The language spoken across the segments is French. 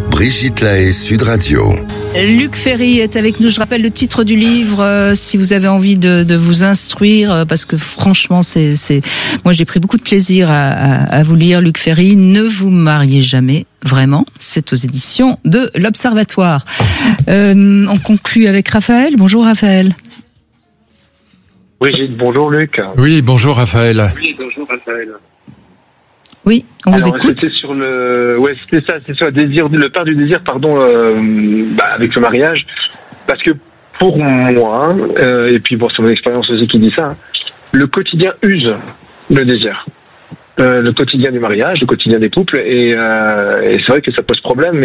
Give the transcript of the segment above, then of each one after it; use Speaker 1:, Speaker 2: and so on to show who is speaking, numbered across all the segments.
Speaker 1: Brigitte Lahaie, Sud Radio.
Speaker 2: Luc Ferry est avec nous. Je rappelle le titre du livre, si vous avez envie de vous instruire, parce que franchement, moi j'ai pris beaucoup de plaisir à vous lire, Luc Ferry. Ne vous mariez jamais, vraiment. C'est aux éditions de l'Observatoire. On conclut avec Raphaël. Bonjour Raphaël.
Speaker 3: Brigitte, bonjour Luc.
Speaker 4: Oui, bonjour Raphaël.
Speaker 2: Oui, on vous écoute.
Speaker 3: C'était sur c'est sur le père du désir, avec le mariage. Parce que pour moi, et puis bon, c'est mon expérience aussi qui dit ça, le quotidien use le désir. Le quotidien du mariage, le quotidien des couples, et c'est vrai que ça pose problème,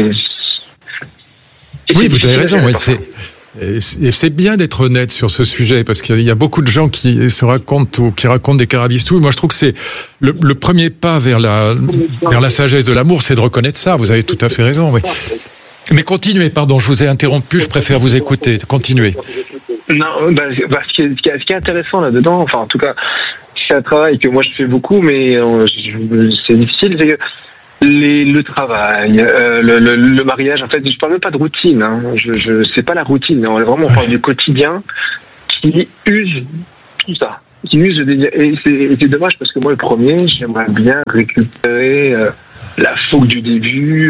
Speaker 4: oui, vous avez raison, et c'est bien d'être honnête sur ce sujet, parce qu'il y a beaucoup de gens qui se racontent ou qui racontent des carabistouilles. Moi, je trouve que c'est le premier pas vers la sagesse de l'amour, c'est de reconnaître ça. Vous avez tout à fait raison, oui. Mais continuez, pardon, je vous ai interrompu, je préfère vous écouter. Continuez.
Speaker 3: Non, ce qui est intéressant là-dedans, enfin, en tout cas, c'est un travail que moi je fais beaucoup, mais c'est difficile, c'est que le travail, le mariage, en fait, je parle même pas de routine, hein. C'est pas la routine, on parle du quotidien qui use tout ça, qui use le désir. Et c'est dommage parce que moi, le premier, j'aimerais bien récupérer la fougue du début,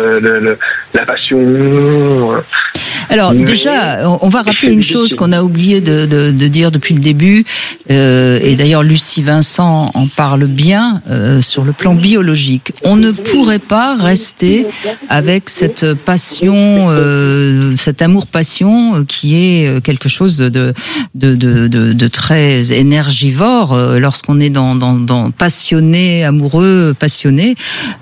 Speaker 3: la passion.
Speaker 2: Alors déjà, on va rappeler une chose qu'on a oublié de dire depuis le début, et d'ailleurs Lucie Vincent en parle bien sur le plan biologique. On ne pourrait pas rester avec cette passion, cet amour-passion qui est quelque chose de très énergivore. Lorsqu'on est dans passionné, amoureux, passionné,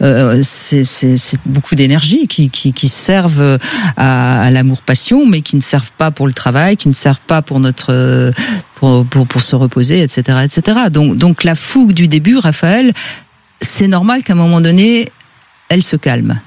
Speaker 2: c'est beaucoup d'énergie qui servent à l'amour-passion, mais qui ne servent pas pour le travail, qui ne servent pas pour notre pour se reposer, etc., etc. Donc la fougue du début, Raphaël, c'est normal qu'à un moment donné, elle se calme.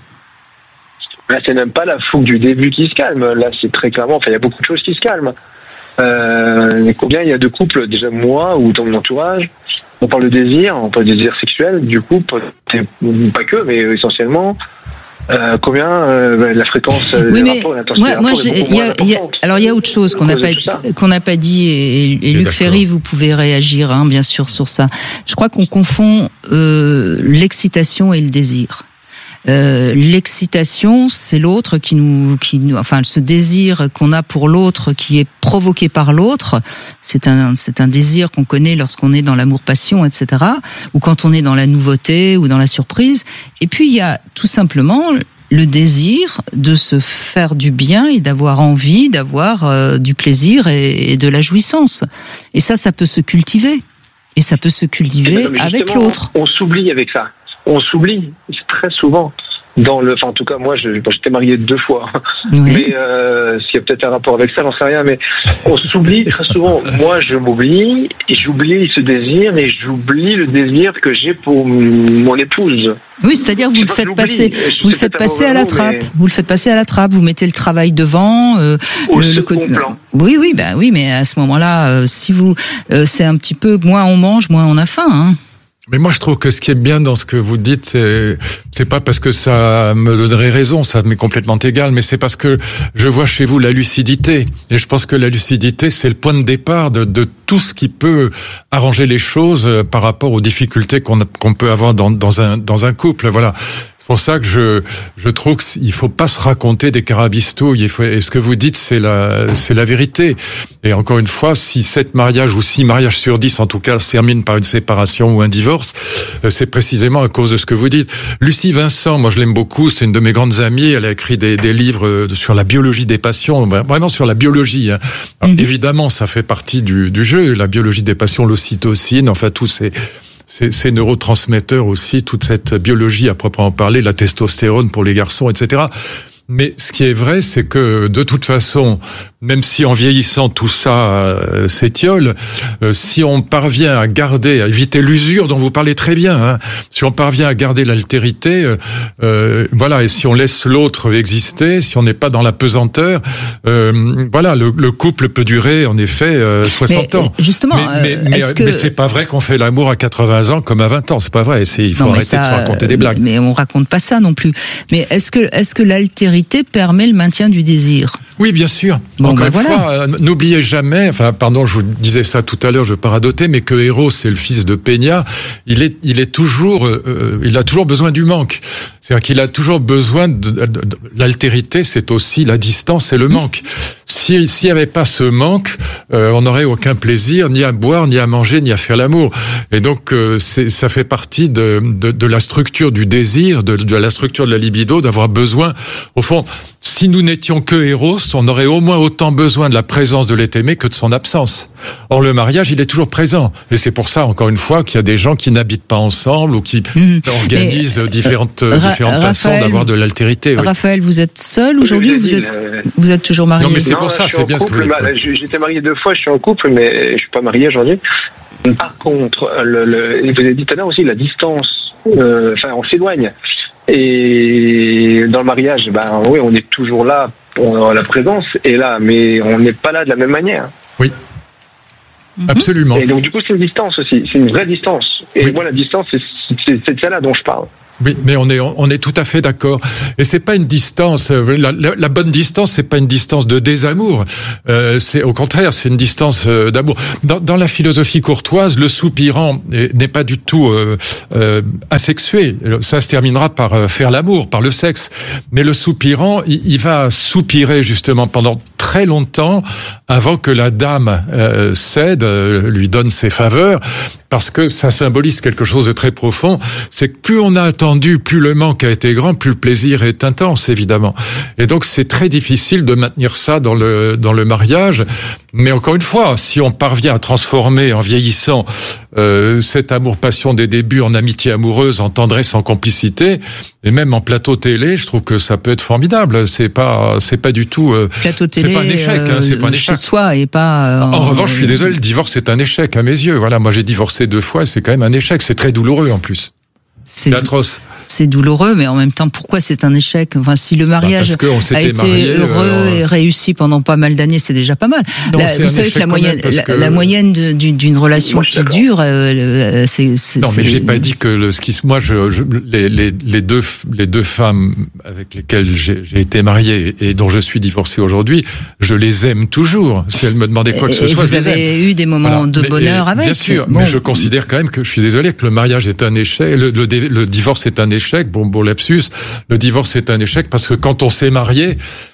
Speaker 3: Là, c'est même pas la fougue du début qui se calme. Là, c'est très clairement, il y a beaucoup de choses qui se calment. Combien il y a de couples, déjà moi ou dans mon entourage, on parle de désir, on parle de désir sexuel, du coup, pas que, mais essentiellement. Combien la fréquence des rapports et l'intensité.
Speaker 2: Alors il y a autre chose qu'on n'a pas dit, et Luc Ferry, vous pouvez réagir, hein, bien sûr, sur ça. Je crois qu'on confond l'excitation et le désir. L'excitation, c'est l'autre qui nous, enfin, ce désir qu'on a pour l'autre, qui est provoqué par l'autre, c'est un désir qu'on connaît lorsqu'on est dans l'amour-passion, etc., ou quand on est dans la nouveauté ou dans la surprise. Et puis il y a tout simplement le désir de se faire du bien et d'avoir envie, d'avoir du plaisir et de la jouissance. Et ça peut se cultiver. Et ça peut se cultiver avec l'autre.
Speaker 3: On s'oublie avec ça. On s'oublie très souvent en tout cas moi j'étais marié 2 fois, oui. Mais s'il y a peut-être un rapport avec ça, j'en sais rien, mais on s'oublie très souvent. Moi je m'oublie, et j'oublie ce désir, et j'oublie le désir que j'ai pour mon épouse.
Speaker 2: Oui, c'est-à-dire vous le faites passer à la trappe. Vous le faites passer à la trappe. Vous mettez le travail devant.
Speaker 3: Le plan.
Speaker 2: Oui, mais à ce moment-là, si vous, c'est un petit peu moins on mange, moins on a faim, hein.
Speaker 4: Mais moi, je trouve que ce qui est bien dans ce que vous dites, c'est pas parce que ça me donnerait raison, ça m'est complètement égal, mais c'est parce que je vois chez vous la lucidité. Et je pense que la lucidité, c'est le point de départ de tout ce qui peut arranger les choses par rapport aux difficultés qu'on peut avoir dans un couple. Voilà. C'est pour ça que je trouve qu'il faut pas se raconter des carabistouilles. Et ce que vous dites, c'est la vérité. Et encore une fois, si 7 mariages ou 6 mariages sur 10, en tout cas, se terminent par une séparation ou un divorce, c'est précisément à cause de ce que vous dites. Lucie Vincent, moi je l'aime beaucoup, c'est une de mes grandes amies. Elle a écrit des livres sur la biologie des passions, vraiment sur la biologie, hein. Alors, évidemment, ça fait partie du jeu, la biologie des passions, l'ocytocine, enfin tous ces neurotransmetteurs aussi, toute cette biologie à proprement parler, la testostérone pour les garçons, etc. Mais ce qui est vrai, c'est que de toute façon, même si en vieillissant tout ça s'étiole, si on parvient à éviter l'usure dont vous parlez très bien, hein, si on parvient à garder l'altérité, voilà, et si on laisse l'autre exister, si on n'est pas dans la pesanteur, voilà, le couple peut durer en effet 60 ans.
Speaker 2: Justement,
Speaker 4: mais c'est pas vrai qu'on fait l'amour à 80 ans comme à 20 ans, c'est pas vrai. Il faut arrêter de se raconter des blagues.
Speaker 2: Mais on raconte pas ça non plus. Mais est-ce que l'altérité permet le maintien du désir ?
Speaker 4: Oui, bien sûr. Encore une fois, n'oubliez jamais, enfin, pardon, je vous disais ça tout à l'heure, je paradotais, mais que Eros, c'est le fils de Peña, il a toujours besoin du manque. C'est-à-dire qu'il a toujours besoin l'altérité, c'est aussi la distance et le manque. S'il n'y avait pas ce manque, on n'aurait aucun plaisir, ni à boire, ni à manger, ni à faire l'amour. Et donc, ça fait partie de la structure du désir, de la structure de la libido, d'avoir besoin, au fond, si nous n'étions que Eros, on aurait au moins autant besoin de la présence de l'être aimé que de son absence. Or, le mariage, il est toujours présent. Et c'est pour ça, encore une fois, qu'il y a des gens qui n'habitent pas ensemble ou qui organisent différentes façons d'avoir de l'altérité. Oui.
Speaker 2: Raphaël, vous êtes seul aujourd'hui ou vous êtes toujours marié ?
Speaker 4: Non, mais c'est pour ça, c'est bien ce que vous voulez.
Speaker 3: J'étais marié 2 fois, je suis en couple, mais je suis pas marié aujourd'hui. Par contre, vous avez dit tout à l'heure aussi, la distance, on s'éloigne. Et dans le mariage, oui, on est toujours là, la présence est là, mais on n'est pas là de la même manière.
Speaker 4: Oui. Absolument.
Speaker 3: Et donc du coup, c'est une distance aussi, c'est une vraie distance. Et moi, la distance, c'est de celle-là dont je parle.
Speaker 4: Oui, mais on est tout à fait d'accord. Et c'est pas une distance. La bonne distance, c'est pas une distance de désamour. C'est au contraire, c'est une distance d'amour. Dans la philosophie courtoise, le soupirant n'est pas du tout asexué. Ça se terminera par faire l'amour, par le sexe. Mais le soupirant, il va soupirer justement pendant très longtemps avant que la dame cède, lui donne ses faveurs, parce que ça symbolise quelque chose de très profond. C'est que plus on a attendu, plus le manque a été grand, plus le plaisir est intense, évidemment. Et donc c'est très difficile de maintenir ça dans le mariage. Mais encore une fois, si on parvient à transformer en vieillissant cet amour-passion des débuts en amitié amoureuse, en tendresse, en complicité, et même en plateau télé, je trouve que ça peut être formidable. C'est pas du tout.
Speaker 2: Plateau télé,
Speaker 4: c'est pas un échec. C'est pas un échec.
Speaker 2: Chez soi et pas.
Speaker 4: En revanche, je suis désolé, le divorce c'est un échec à mes yeux. Voilà, moi j'ai divorcé 2 fois, et c'est quand même un échec. C'est très douloureux en plus. C'est atroce.
Speaker 2: C'est douloureux, mais en même temps, pourquoi c'est un échec ? Enfin, si le mariage a été heureux et réussi pendant pas mal d'années, c'est déjà pas mal.
Speaker 4: Non,
Speaker 2: vous savez que la moyenne d'une relation qui dure, c'est.
Speaker 4: Non, mais j'ai pas dit que les deux femmes avec lesquelles j'ai été marié et dont je suis divorcé aujourd'hui, je les aime toujours. Si elles me demandaient quoi que ce soit,
Speaker 2: vous avez eu des moments de bonheur avec.
Speaker 4: Bien sûr, mais je considère quand même que je suis désolé que le mariage est un échec, le divorce est un échec, bon lapsus, le divorce est un échec parce que quand on s'est marié,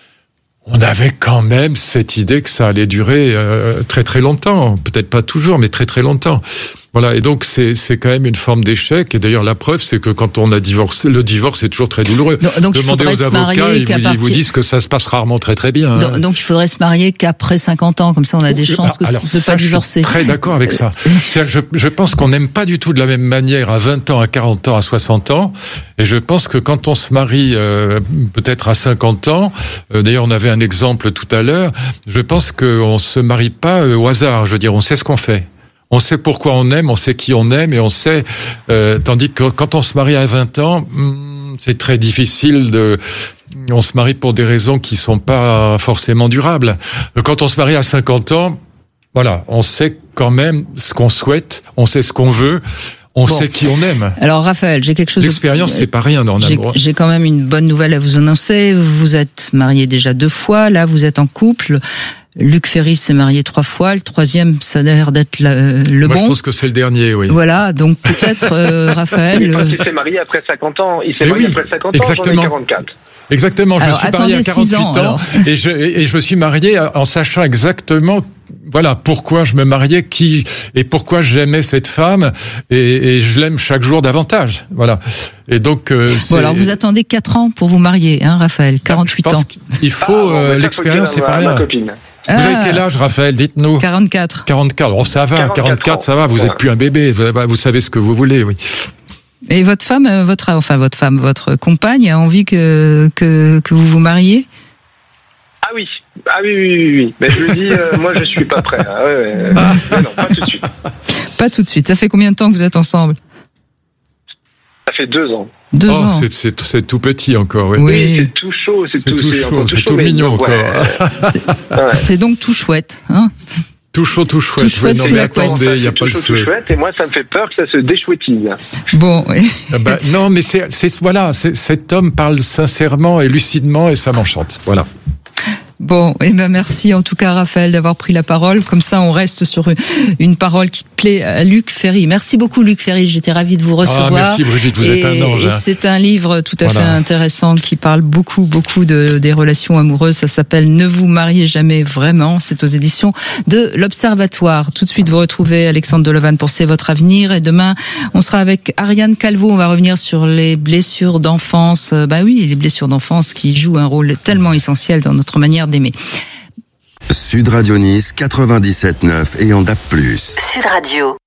Speaker 4: on avait quand même cette idée que ça allait durer très très longtemps, peut-être pas toujours, mais très très longtemps. Voilà, et donc c'est quand même une forme d'échec. Et d'ailleurs, la preuve, c'est que quand on a divorcé, le divorce est toujours très douloureux.
Speaker 2: Donc
Speaker 4: demandez aux avocats, ils vous disent que ça se passe rarement très très bien.
Speaker 2: Donc il faudrait se marier qu'après 50 ans, comme ça on a des chances de ne pas divorcer.
Speaker 4: Je suis très d'accord avec ça. C'est-à-dire que je pense qu'on n'aime pas du tout de la même manière à 20 ans, à 40 ans, à 60 ans. Et je pense que quand on se marie peut-être à 50 ans, d'ailleurs on avait un exemple tout à l'heure, je pense qu'on se marie pas au hasard. Je veux dire, on sait ce qu'on fait. On sait pourquoi on aime, on sait qui on aime, et on sait, tandis que quand on se marie à 20 ans, c'est très difficile on se marie pour des raisons qui sont pas forcément durables. Quand on se marie à 50 ans, voilà, on sait quand même ce qu'on souhaite, on sait ce qu'on veut, on sait qui on aime.
Speaker 2: Alors Raphaël, j'ai quelque chose.
Speaker 4: L'expérience, c'est pas rien dans l'amour.
Speaker 2: J'ai quand même une bonne nouvelle à vous annoncer. Vous êtes marié déjà 2 fois, là vous êtes en couple. Luc Ferry s'est marié 3 fois, le 3e, ça a l'air d'être le bon.
Speaker 4: Je pense que c'est le dernier, oui.
Speaker 2: Voilà, donc peut-être Raphaël.
Speaker 3: Il s'est marié après 50 ans. Il s'est marié après 50
Speaker 4: exactement.
Speaker 3: Ans, j'en ai 44.
Speaker 4: Exactement, je me suis marié à 48 ans et je me suis marié en sachant exactement pourquoi je me mariais, et pourquoi j'aimais cette femme, et je l'aime chaque jour davantage. Voilà. Et donc
Speaker 2: alors vous attendez 4 ans pour vous marier, hein, Raphaël, 48 ans.
Speaker 4: Il faut l'expérience, c'est pas rien. Vous avez quel âge, Raphaël? Dites-nous.
Speaker 2: 44.
Speaker 4: 44. Oh, ça va. 44, ça va. Vous êtes plus un bébé. Vous savez ce que vous voulez, oui.
Speaker 2: Et votre femme, votre compagne a envie que vous vous mariez?
Speaker 3: Ah oui. Ah oui. Mais je lui dis, moi je suis pas prêt. Mais non, pas tout de suite.
Speaker 2: Pas tout de suite. Ça fait combien de temps que vous êtes ensemble?
Speaker 3: Ça fait 2 ans.
Speaker 2: 2 ans.
Speaker 4: C'est tout petit encore. Oui.
Speaker 3: Oui, c'est tout chaud, c'est tout
Speaker 4: chaud, c'est tout mignon encore.
Speaker 2: C'est donc tout chouette, hein?
Speaker 4: Tout chaud, tout chouette.
Speaker 2: Tout chouette sous la couette.
Speaker 4: Attendez, il n'y a pas le feu.
Speaker 3: Tout chouette, et moi, ça me fait peur que ça se déchouettise.
Speaker 2: Bon, oui.
Speaker 4: Non, mais cet homme parle sincèrement et lucidement et ça m'enchante. Voilà.
Speaker 2: Bon, merci en tout cas Raphaël d'avoir pris la parole. Comme ça, on reste sur une parole qui plaît à Luc Ferry. Merci beaucoup Luc Ferry, j'étais ravie de vous recevoir.
Speaker 4: Merci Brigitte, vous êtes un ange.
Speaker 2: Et c'est un livre tout à fait intéressant qui parle beaucoup des relations amoureuses. Ça s'appelle Ne vous mariez jamais vraiment. C'est aux éditions de l'Observatoire. Tout de suite, vous retrouvez Alexandre Delevanne pour C'est votre avenir. Et demain, on sera avec Ariane Calvo. On va revenir sur les blessures d'enfance. Les blessures d'enfance qui jouent un rôle tellement essentiel dans notre manière d'aimer.
Speaker 1: Sud Radio Nice 97.9 et en DAB+.
Speaker 5: Sud Radio.